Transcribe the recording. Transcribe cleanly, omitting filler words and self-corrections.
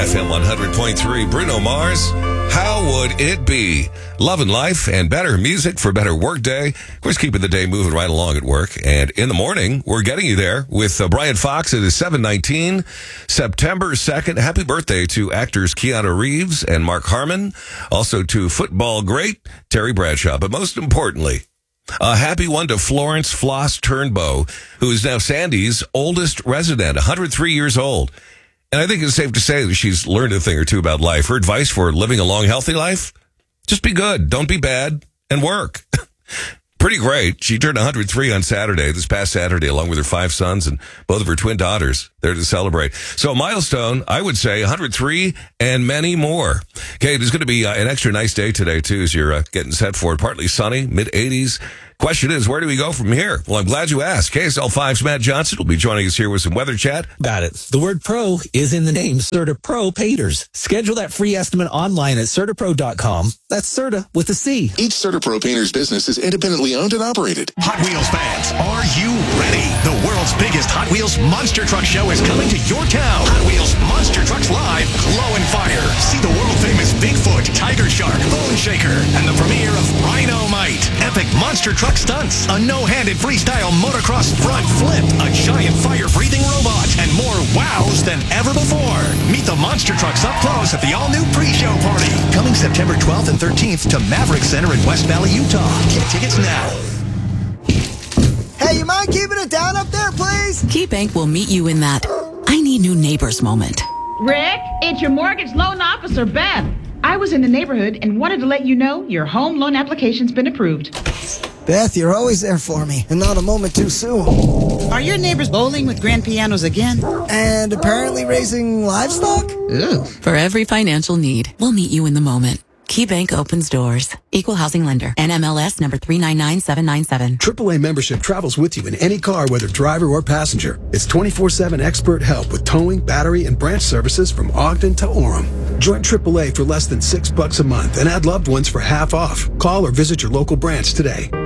FM 100.3, Bruno Mars. How would it be? Love and life and better music for a better work day. Of course, keeping the day moving right along at work. And in the morning, we're getting you there with Brian Fox. It is 7/19, September 2nd. Happy birthday to actors Keanu Reeves and Mark Harmon. Also to football great Terry Bradshaw. But most importantly, a happy one to Florence Floss Turnbow, who is now Sandy's oldest resident, 103 years old. And I think it's safe to say that she's learned a thing or two about life. Her advice for living a long, healthy life? Just be good. Don't be bad. And work. Pretty great. She turned 103 on Saturday, this past Saturday, along with her 5 sons and both of her twin daughters there to celebrate. So a milestone, I would say, 103 and many more. Okay, there's going to be an extra nice day today, too, as you're getting set for it. Partly sunny, mid-80s. Question is, where do we go from here? Well, I'm glad you asked. KSL5's Matt Johnson will be joining us here with some weather chat. Got it. The word pro is in the name, Serta Pro Painters. Schedule that free estimate online at CertaPro.com. That's Serta with a C. Each Serta Pro Painters business is independently owned and operated. Hot Wheels fans, are you ready? The world's biggest Hot Wheels Monster Truck Show is coming to your town. Hot Wheels Monster Trucks Live, Glow and Fire. See the world-famous Bigfoot, Tiger Shark, Bone Shaker, and the premiere of Rhino-Mite. Epic Monster Truck stunts, a no-handed freestyle motocross front flip, a giant fire-breathing robot, and more wows than ever before. Meet the Monster Trucks up close at the all-new pre-show party. Coming September 12th and 13th to Maverick Center in West Valley, Utah. Get tickets now. Hey, you mind keeping it down up there, please? KeyBank will meet you in that I need new neighbors moment. Rick, it's your mortgage loan officer, Beth. I was in the neighborhood and wanted to let you know your home loan application's been approved. Beth, you're always there for me, and not a moment too soon. Are your neighbors bowling with grand pianos again? And apparently raising livestock? Ooh. For every financial need, we'll meet you in the moment. KeyBank opens doors. Equal housing lender. NMLS number 399797. AAA membership travels with you in any car, whether driver or passenger. It's 24/7 expert help with towing, battery, and branch services from Ogden to Orem. Join AAA for less than $6 a month and add loved ones for half off. Call or visit your local branch today.